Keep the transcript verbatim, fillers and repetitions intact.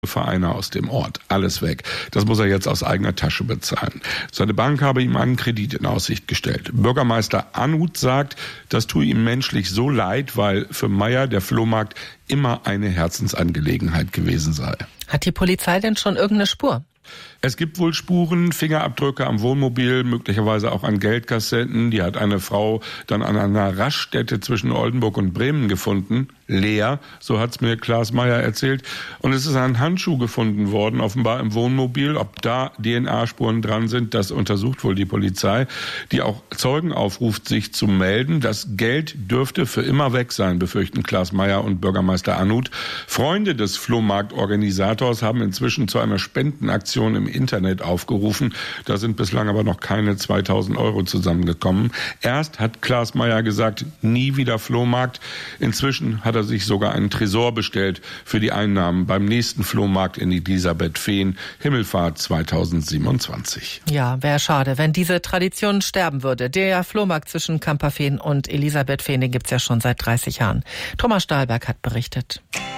Vereine aus dem Ort. Alles weg. Das muss er jetzt aus eigener Tasche bezahlen. Seine Bank habe ihm einen Kredit in Aussicht gestellt. Bürgermeister Anuth sagt, das tue ihm menschlich so leid, weil für Meyer der Flohmarkt immer eine Herzensangelegenheit gewesen sei. Hat die Polizei denn schon irgendeine Spur? Es gibt wohl Spuren, Fingerabdrücke am Wohnmobil, möglicherweise auch an Geldkassetten. Die hat eine Frau dann an einer Raststätte zwischen Oldenburg und Bremen gefunden. Leer, so hat's mir Klaas Meyer erzählt. Und es ist ein Handschuh gefunden worden, offenbar im Wohnmobil. Ob da D N A-Spuren dran sind, das untersucht wohl die Polizei, die auch Zeugen aufruft, sich zu melden. Das Geld dürfte für immer weg sein, befürchten Klaas Meyer und Bürgermeister Anuth. Freunde des Flohmarktorganisators haben inzwischen zu einer Spendenaktion im Internet aufgerufen. Da sind bislang aber noch keine zweitausend Euro zusammengekommen. Erst hat Klaas Meyer gesagt, nie wieder Flohmarkt. Inzwischen hat er sich sogar einen Tresor bestellt für die Einnahmen beim nächsten Flohmarkt in Elisabethfehn, Himmelfahrt zweitausendsiebenundzwanzig. Ja, wäre schade, wenn diese Tradition sterben würde. Der Flohmarkt zwischen Kamperfehn und Elisabethfehn, den gibt's ja schon seit dreißig Jahren. Thomas Stahlberg hat berichtet.